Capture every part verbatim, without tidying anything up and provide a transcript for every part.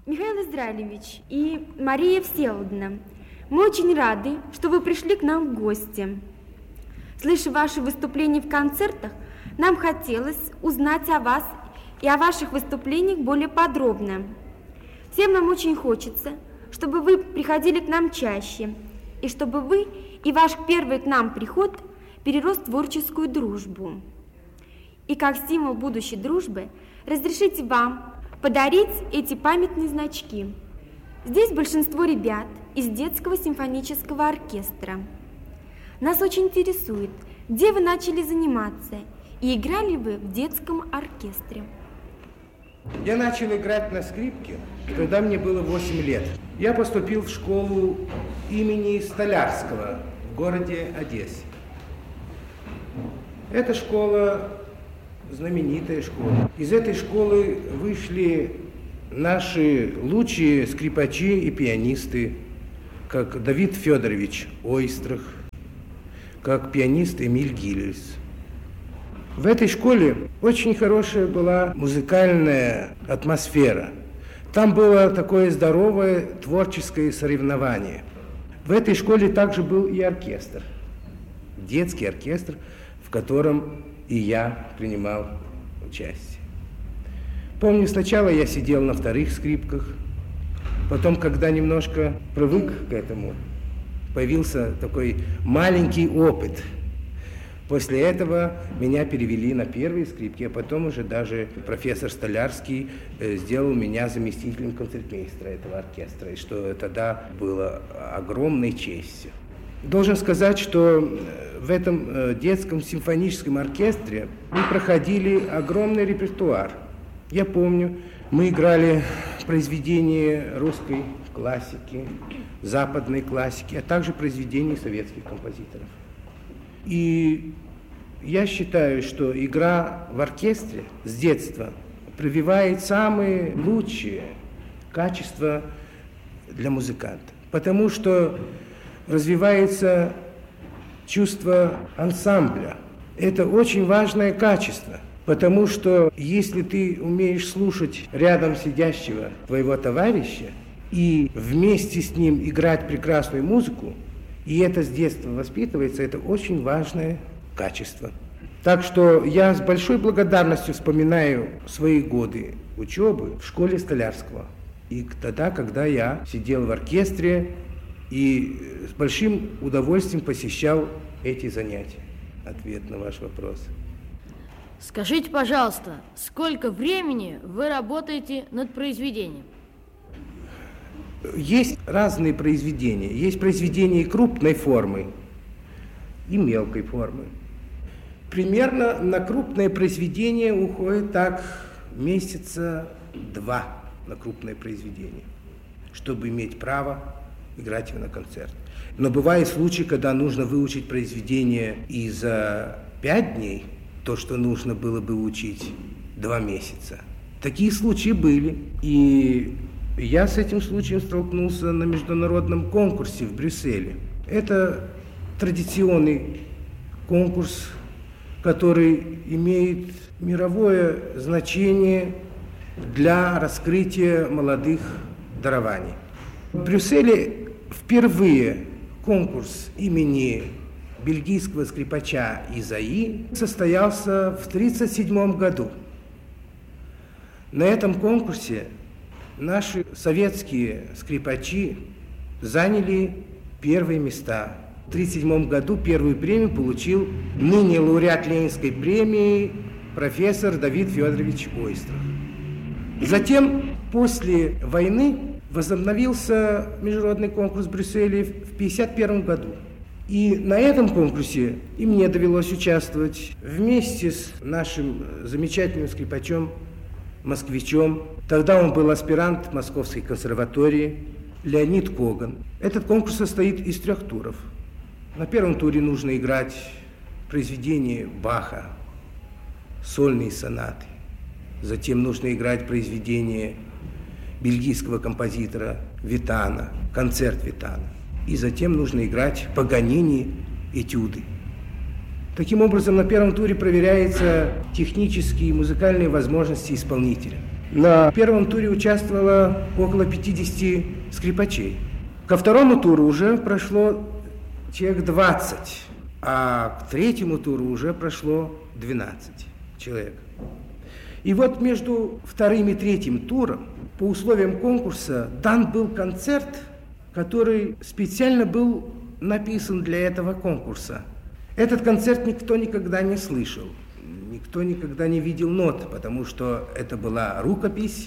Михаил Израилевич и Мария Всеволодовна, мы очень рады, что вы пришли к нам в гости. Слыша ваши выступления в концертах, нам хотелось узнать о вас и о ваших выступлениях более подробно. Всем нам очень хочется, чтобы вы приходили к нам чаще, и чтобы вы и ваш первый к нам приход перерос в творческую дружбу. И как стимул будущей дружбы разрешите вам подарить эти памятные значки. Здесь большинство ребят из детского симфонического оркестра. Нас очень интересует, где вы начали заниматься и играли вы в детском оркестре. Я начал играть на скрипке, когда мне было восемь лет. Я поступил в школу имени Столярского в городе Одессе. Эта школа знаменитая школа. Из этой школы вышли наши лучшие скрипачи и пианисты, как Давид Федорович Ойстрах, как пианист Эмиль Гиллельс. В этой школе очень хорошая была музыкальная атмосфера. Там было такое здоровое творческое соревнование. В этой школе также был и оркестр, детский оркестр, в котором и я принимал участие. Помню, сначала я сидел на вторых скрипках, потом, когда немножко привык к этому, появился такой маленький опыт. После этого меня перевели на первые скрипки, а потом уже даже профессор Столярский сделал меня заместителем концертмейстера этого оркестра, и что тогда было огромной честью. Должен сказать, что в этом детском симфоническом оркестре мы проходили огромный репертуар. Я помню, мы играли произведения русской классики, западной классики, а также произведения советских композиторов. И я считаю, что игра в оркестре с детства прививает самые лучшие качества для музыканта, потому что развивается чувство ансамбля. Это очень важное качество, потому что если ты умеешь слушать рядом сидящего твоего товарища и вместе с ним играть прекрасную музыку, и это с детства воспитывается, это очень важное качество. Так что я с большой благодарностью вспоминаю свои годы учебы в школе Столярского. И тогда, когда я сидел в оркестре и с большим удовольствием посещал эти занятия. Ответ на ваш вопрос. Скажите, пожалуйста, сколько времени вы работаете над произведением? Есть разные произведения. Есть произведения крупной формы и мелкой формы. Примерно на крупное произведение уходит так месяца два на крупное произведение, чтобы иметь право играть его на концерт. Но бывают случаи, когда нужно выучить произведение и за пять дней, то, что нужно было бы учить два месяца. Такие случаи были. И я с этим случаем столкнулся на международном конкурсе в Брюсселе. Это традиционный конкурс, который имеет мировое значение для раскрытия молодых дарований. В Брюсселе впервые конкурс имени бельгийского скрипача Изаи состоялся в тридцать седьмом году. На этом конкурсе наши советские скрипачи заняли первые места. В тридцать седьмом году первую премию получил ныне лауреат Ленинской премии профессор Давид Федорович Ойстрах. Затем, после войны, возобновился международный конкурс в Брюсселе в пятьдесят первом году. И на этом конкурсе и мне довелось участвовать вместе с нашим замечательным скрипачом, москвичом. Тогда он был аспирант Московской консерватории, Леонид Коган. Этот конкурс состоит из трех туров. На первом туре нужно играть произведения Баха, сольные сонаты. Затем нужно играть произведения бельгийского композитора Витана, концерт Витана. И затем нужно играть Паганини этюды. Таким образом, на первом туре проверяются технические и музыкальные возможности исполнителя. На первом туре участвовало около пятидесяти скрипачей. Ко второму туру уже прошло человек двадцать, а к третьему туру уже прошло двенадцать человек. И вот между вторым и третьим туром по условиям конкурса дан был концерт, который специально был написан для этого конкурса. Этот концерт никто никогда не слышал, никто никогда не видел нот, потому что это была рукопись,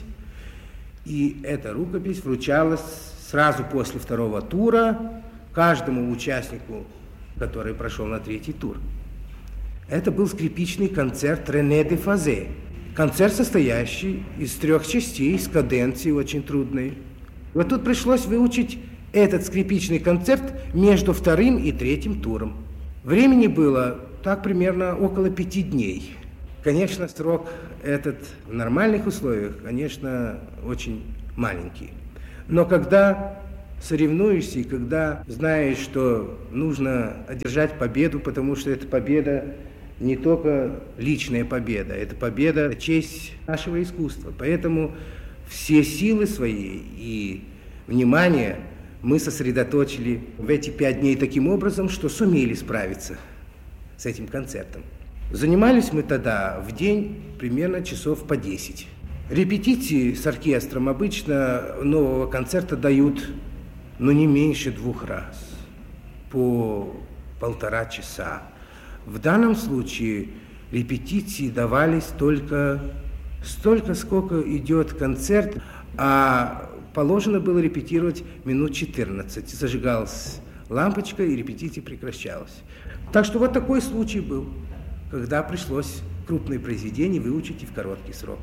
и эта рукопись вручалась сразу после второго тура каждому участнику, который прошел на третий тур. Это был скрипичный концерт Рене де Фазе. Концерт, состоящий из трех частей, с каденцией очень трудной. Вот тут пришлось выучить этот скрипичный концерт между вторым и третьим туром. Времени было так примерно около пяти дней. Конечно, срок этот в нормальных условиях, конечно, очень маленький. Но когда соревнуешься и когда знаешь, что нужно одержать победу, потому что эта победа не только личная победа, это победа, честь нашего искусства. Поэтому все силы свои и внимание мы сосредоточили в эти пять дней таким образом, что сумели справиться с этим концертом. Занимались мы тогда в день примерно часов по десять. Репетиции с оркестром обычно нового концерта дают, ну, не меньше двух раз, по полтора часа. В данном случае репетиции давались только столько, сколько идет концерт, а положено было репетировать минут четырнадцать. Зажигалась лампочка, и репетиция прекращалась. Так что вот такой случай был, когда пришлось крупные произведения выучить и в короткий срок.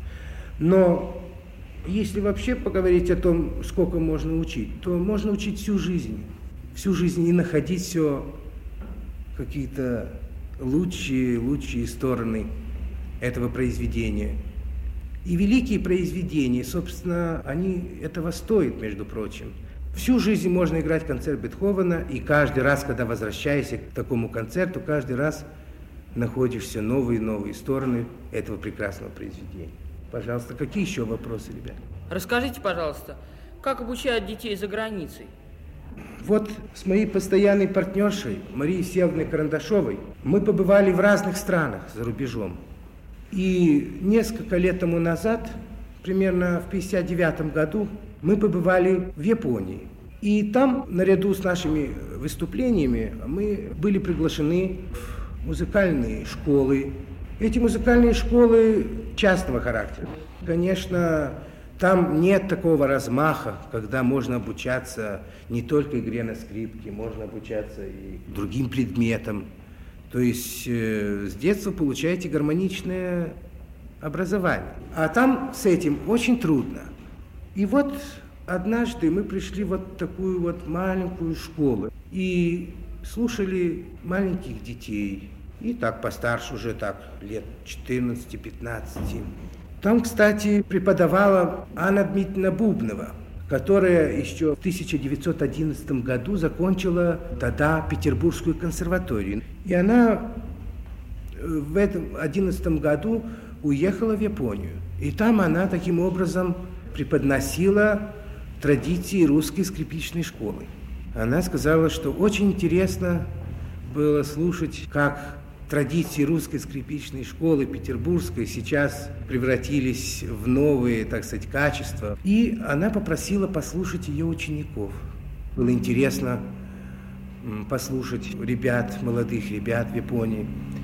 Но если вообще поговорить о том, сколько можно учить, то можно учить всю жизнь. Всю жизнь и находить все какие-то лучшие, лучшие стороны этого произведения. И великие произведения, собственно, они этого стоят, между прочим. Всю жизнь можно играть концерт Бетховена, и каждый раз, когда возвращаешься к такому концерту, каждый раз находишь все новые и новые стороны этого прекрасного произведения. Пожалуйста, какие еще вопросы, ребят? Расскажите, пожалуйста, как обучают детей за границей? Вот с моей постоянной партнершей Марией Всеволодовной Карандашовой мы побывали в разных странах за рубежом. И несколько лет тому назад, примерно в пятьдесят девятом году, мы побывали в Японии. И там, наряду с нашими выступлениями, мы были приглашены в музыкальные школы. Эти музыкальные школы частного характера. Конечно, там нет такого размаха, когда можно обучаться не только игре на скрипке, можно обучаться и другим предметам. То есть э, с детства получаете гармоничное образование. А там с этим очень трудно. И вот однажды мы пришли в вот такую вот маленькую школу и слушали маленьких детей. И так постарше уже, так, лет четырнадцати-пятнадцати. Там, кстати, преподавала Анна Дмитриевна Бубнова, которая еще в тысяча девятьсот одиннадцатом году закончила тогда Петербургскую консерваторию. И она в этом одиннадцатом году уехала в Японию. И там она таким образом преподносила традиции русской скрипичной школы. Она сказала, что очень интересно было слушать, как традиции русской скрипичной школы петербургской сейчас превратились в новые, так сказать, качества. И она попросила послушать ее учеников. Было интересно послушать ребят, молодых ребят в Японии.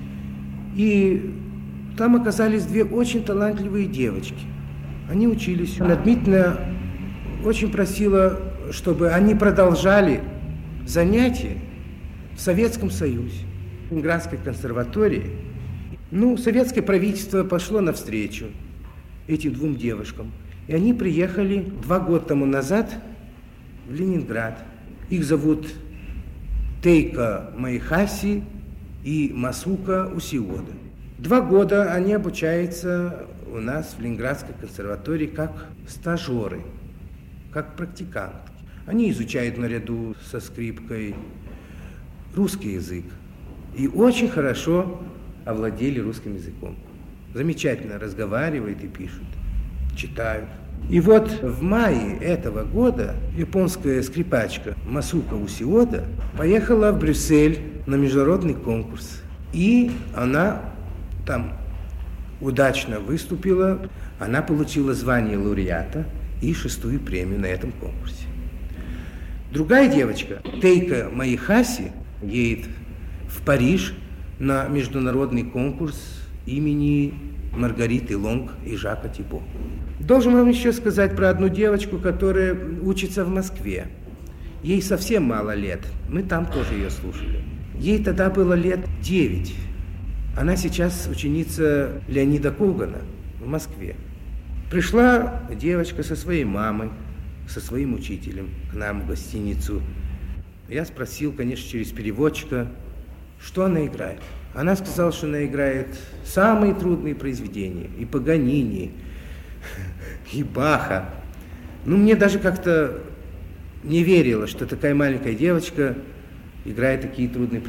И там оказались две очень талантливые девочки. Они учились. Анна Дмитриевна очень просила, чтобы они продолжали занятия в Советском Союзе, в Ленинградской консерватории. Ну, советское правительство пошло навстречу этим двум девушкам. И они приехали два года тому назад в Ленинград. Их зовут Тейка Майхаси и Масука Усиода. Два года они обучаются у нас в Ленинградской консерватории как стажеры, как практикантки. Они изучают наряду со скрипкой русский язык и очень хорошо овладели русским языком. Замечательно разговаривают и пишут. читают. И вот в мае этого года японская скрипачка Масука Усиода поехала в Брюссель на международный конкурс. И она там удачно выступила, она получила звание лауреата и шестую премию на этом конкурсе. Другая девочка, Тейка Маихаси, едет в Париж на международный конкурс имени Маргариты Лонг и Жака Тибо. Должен вам еще сказать про одну девочку, которая учится в Москве. Ей совсем мало лет, мы там тоже ее слушали. Ей тогда было лет девять. Она сейчас ученица Леонида Когана в Москве. Пришла девочка со своей мамой, со своим учителем к нам в гостиницу. Я спросил, конечно, через переводчика, что она играет. Она сказала, что она играет самые трудные произведения. И Паганини, и Баха. Ну, мне даже как-то не верилось, что такая маленькая девочка играет такие трудные произведения.